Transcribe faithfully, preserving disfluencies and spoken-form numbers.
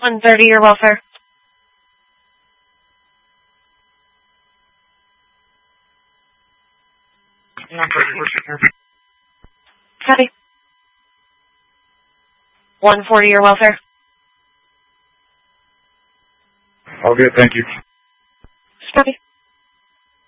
one thirty, your welfare. one thirty, where's your welfare? Copy. one forty, your welfare. All good, thank you.